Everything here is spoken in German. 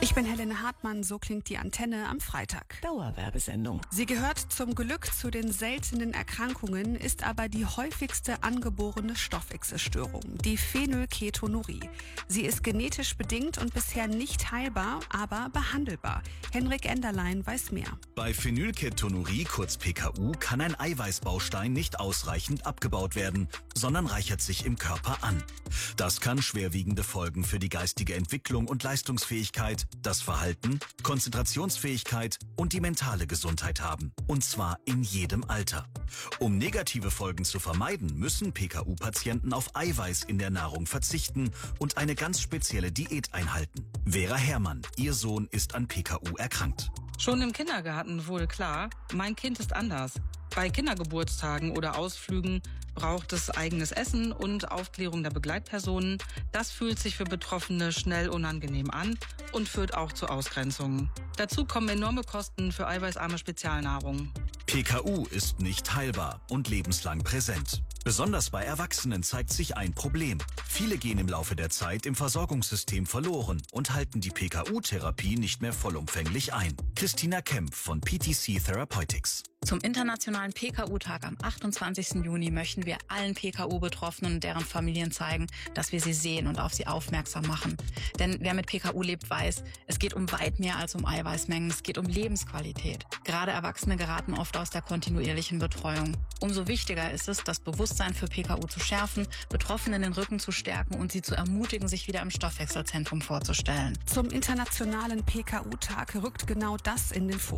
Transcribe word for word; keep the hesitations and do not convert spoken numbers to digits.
Ich bin Helene Hartmann, so klingt die Antenne am Freitag. Dauerwerbesendung. Sie gehört zum Glück zu den seltenen Erkrankungen, ist aber die häufigste angeborene Stoffwechselstörung, die Phenylketonurie. Sie ist genetisch bedingt und bisher nicht heilbar, aber behandelbar. Henrik Enderlein weiß mehr. Bei Phenylketonurie, kurz P K U, kann ein Eiweißbaustein nicht ausreichend abgebaut werden, sondern reichert sich im Körper an. Das kann schwerwiegende Folgen für die geistige Entwicklung und Leistungsfähigkeit, das Verhalten, Konzentrationsfähigkeit und die mentale Gesundheit haben. Und zwar in jedem Alter. Um negative Folgen zu vermeiden, müssen P K U-Patienten auf Eiweiß in der Nahrung verzichten und eine ganz spezielle Diät einhalten. Vera Herrmann, ihr Sohn ist an P K U erkrankt. Schon im Kindergarten wurde klar, mein Kind ist anders. Bei Kindergeburtstagen oder Ausflügen braucht es eigenes Essen und Aufklärung der Begleitpersonen. Das fühlt sich für Betroffene schnell unangenehm an und führt auch zu Ausgrenzungen. Dazu kommen enorme Kosten für eiweißarme Spezialnahrung. P K U ist nicht heilbar und lebenslang präsent. Besonders bei Erwachsenen zeigt sich ein Problem. Viele gehen im Laufe der Zeit im Versorgungssystem verloren und halten die P K U-Therapie nicht mehr vollumfänglich ein. Christina Kempf von P T C Therapeutics. Zum Internationalen P K U-Tag am achtundzwanzigsten Juni möchten wir allen P K U-Betroffenen und deren Familien zeigen, dass wir sie sehen und auf sie aufmerksam machen. Denn wer mit P K U lebt, weiß, es geht um weit mehr als um Eiweißmengen, es geht um Lebensqualität. Gerade Erwachsene geraten oft aus der kontinuierlichen Betreuung. Umso wichtiger ist es, das Bewusstsein für P K U zu schärfen, Betroffenen den Rücken zu stärken und sie zu ermutigen, sich wieder im Stoffwechselzentrum vorzustellen. Zum Internationalen P K U-Tag rückt genau das in den Fokus.